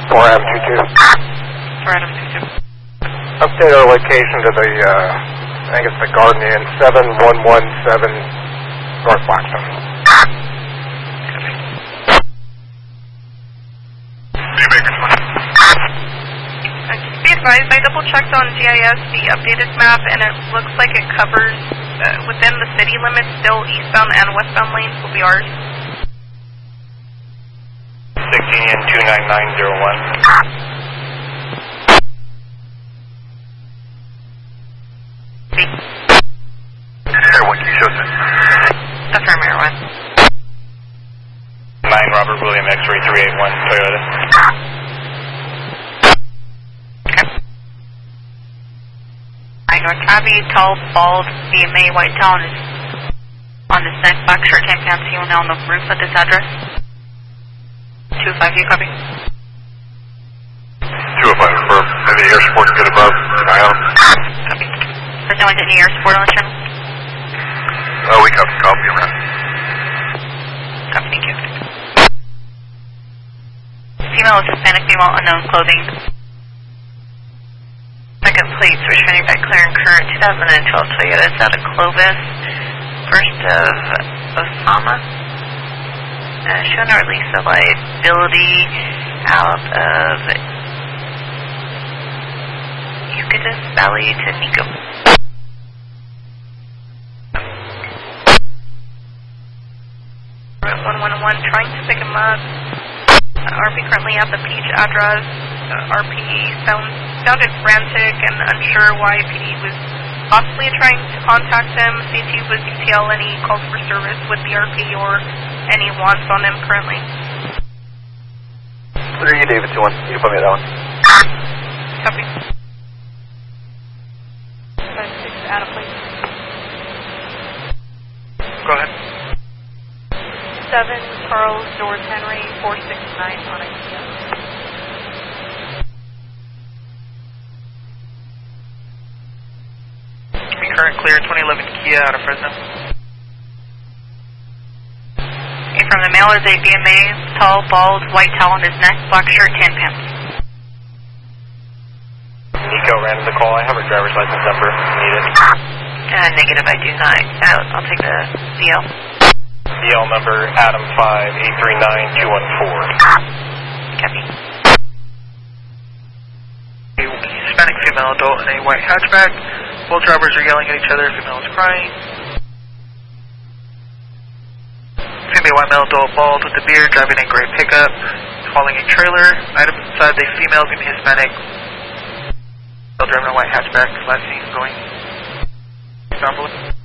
For Adam 22. For Adam 22. Update our location to the, I think it's the Garden Inn, 7117 North Blackstone. Be advised, I double checked on GIS the updated map, and it looks like it covers within the city limits. Still, eastbound and westbound lanes will be ours. 16 and 29901. Air 1, can you show us? Affirm Air 1. 9 Robert William X-ray 381 Toyota. North Abbey, tall, bald, BMA, white town is on this neck, black shirt, tan pants, he will now on the roof at this address. 205, you copy? 205, affirm. And the air support good above, eye on. Copy. There's no one getting air support on the channel? Oh, we copy on that. Copy, thank you. Female is Hispanic, female, unknown clothing. Second plate, switch back clear and current, 2012 Toyota. It's out of Clovis. First of Osama. Showing a release of liability out of Euclidus Valley to Nico. Route 111, trying to pick him up. RP currently at the Peach address. RP sounded frantic and unsure why PD was possibly trying to contact him. CT was detail any calls for service with the RP or any wants on him currently. Where are you, David 21? You can put me at that one. Copy. 5-6 Adam, please. Go ahead. 7 Charles George Henry 469 on IKEA. Current clear, 2011 Kia out of Fresno. Okay, from the male is a BMA, tall, bald, white towel on his neck, black shirt, tan pants. Nico ran the call. I have her driver's license number. Need it? Negative, I do not. I'll take the DL. DL number Adam 5839214. Copy. A Hispanic female adult in a white hatchback. Both drivers are yelling at each other. Female is crying. Female white male adult bald with a beard driving a gray pickup, hauling a trailer. Items inside the female is going to be Hispanic. Driving a white hatchback. Last seen going.